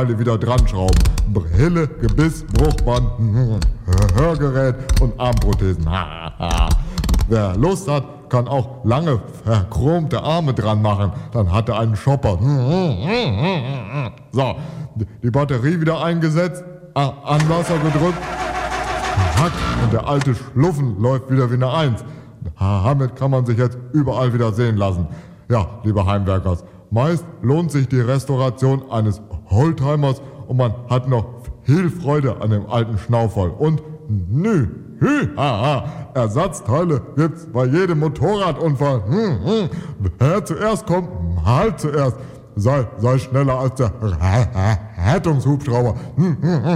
wieder dran schrauben. Brille, Gebiss, Bruchband, Hörgerät und Armprothesen. Wer Lust hat, kann auch lange verchromte Arme dran machen. Dann hat er einen Shopper. So, die Batterie wieder eingesetzt, Anlasser gedrückt. Hack, und der alte Schluffen läuft wieder wie eine Eins. Damit kann man sich jetzt überall wieder sehen lassen. Ja, liebe Heimwerkers, meist lohnt sich die Restauration eines Oldtimers und man hat noch viel Freude an dem alten Schnauferl. Und Ersatzteile gibt's bei jedem Motorradunfall. Wer zuerst kommt, halt zuerst. Sei schneller als der Rettungshubschrauber.